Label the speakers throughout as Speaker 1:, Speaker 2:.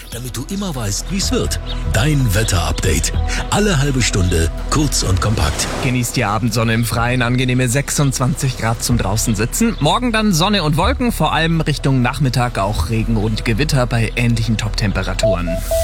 Speaker 1: damit du immer weißt, wie es wird. Dein Wetter-Update. Alle halbe Stunde, kurz und kompakt.
Speaker 2: Genießt die Abendsonne im Freien, angenehme 26 Grad zum draußen sitzen. Morgen dann Sonne und Wolken, vor allem Richtung Nachmittag auch Regen und Gewitter bei ähnlichen Top-Temperaturen.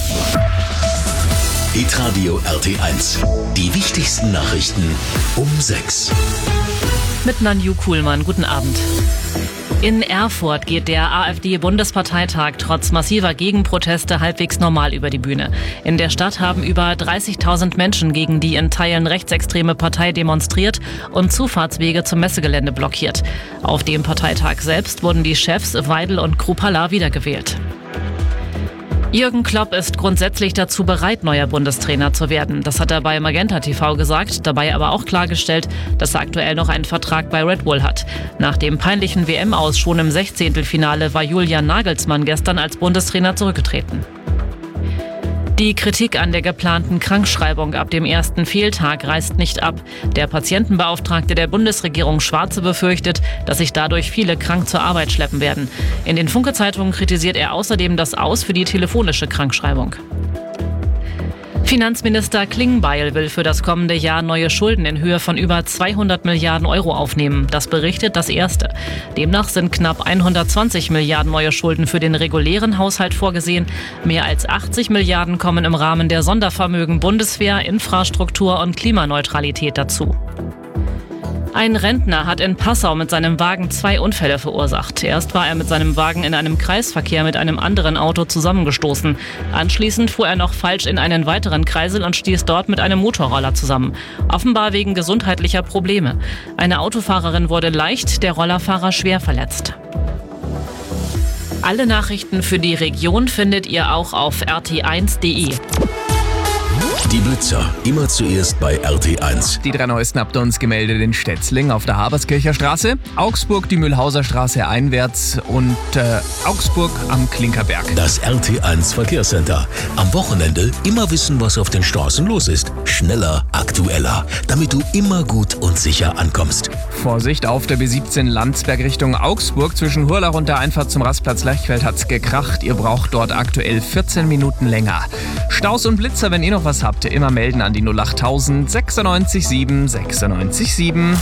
Speaker 1: Hitradio RT1. Die wichtigsten Nachrichten um 6.
Speaker 3: Mit Nanju Kuhlmann. Guten Abend. In Erfurt geht der AfD-Bundesparteitag trotz massiver Gegenproteste halbwegs normal über die Bühne. In der Stadt haben über 30.000 Menschen gegen die in Teilen rechtsextreme Partei demonstriert und Zufahrtswege zum Messegelände blockiert. Auf dem Parteitag selbst wurden die Chefs Weidel und Kruppalla wiedergewählt. Jürgen Klopp ist grundsätzlich dazu bereit, neuer Bundestrainer zu werden. Das hat er bei Magenta TV gesagt, dabei aber auch klargestellt, dass er aktuell noch einen Vertrag bei Red Bull hat. Nach dem peinlichen WM-Aus schon im 16. war Julian Nagelsmann gestern als Bundestrainer zurückgetreten. Die Kritik an der geplanten Krankschreibung ab dem ersten Fehltag reißt nicht ab. Der Patientenbeauftragte der Bundesregierung Schwarze befürchtet, dass sich dadurch viele krank zur Arbeit schleppen werden. In den Funke-Zeitungen kritisiert er außerdem das Aus für die telefonische Krankschreibung. Finanzminister Klingbeil will für das kommende Jahr neue Schulden in Höhe von über 200 Milliarden Euro aufnehmen. Das berichtet das Erste. Demnach sind knapp 120 Milliarden neue Schulden für den regulären Haushalt vorgesehen. Mehr als 80 Milliarden kommen im Rahmen der Sondervermögen Bundeswehr, Infrastruktur und Klimaneutralität dazu. Ein Rentner hat in Passau mit seinem Wagen 2 Unfälle verursacht. Erst war er mit seinem Wagen in einem Kreisverkehr mit einem anderen Auto zusammengestoßen. Anschließend fuhr er noch falsch in einen weiteren Kreisel und stieß dort mit einem Motorroller zusammen. Offenbar wegen gesundheitlicher Probleme. Eine Autofahrerin wurde leicht, der Rollerfahrer schwer verletzt. Alle Nachrichten für die Region findet ihr auch auf rt1.de.
Speaker 1: Die Blitzer, immer zuerst bei RT1.
Speaker 2: Die 3 neuesten habt ihr uns gemeldet in Stetzling auf der Haberskircher Straße, Augsburg die Mühlhauser Straße einwärts und Augsburg am Klinkerberg.
Speaker 1: Das RT1 Verkehrscenter. Am Wochenende immer wissen, was auf den Straßen los ist. Schneller, aktueller, damit du immer gut und sicher ankommst.
Speaker 2: Vorsicht, auf der B17 Landsberg Richtung Augsburg zwischen Hurlach und der Einfahrt zum Rastplatz Lechfeld hat's gekracht. Ihr braucht dort aktuell 14 Minuten länger. Staus und Blitzer, wenn ihr noch was habt, immer melden an die 08000 96 7 96 7.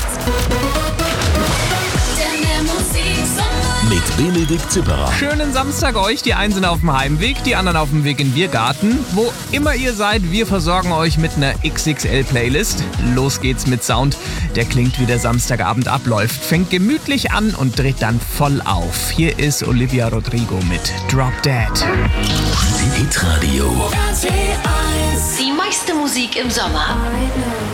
Speaker 1: Mit Benedikt Zipperer.
Speaker 2: Schönen Samstag euch. Die einen sind auf dem Heimweg, die anderen auf dem Weg in den Biergarten. Wo immer ihr seid, wir versorgen euch mit einer XXL-Playlist. Los geht's mit Sound, der klingt wie der Samstagabend abläuft. Fängt gemütlich an und dreht dann voll auf. Hier ist Olivia Rodrigo mit Drop Dead.
Speaker 1: Hitradio.
Speaker 4: Die meiste Musik im Sommer.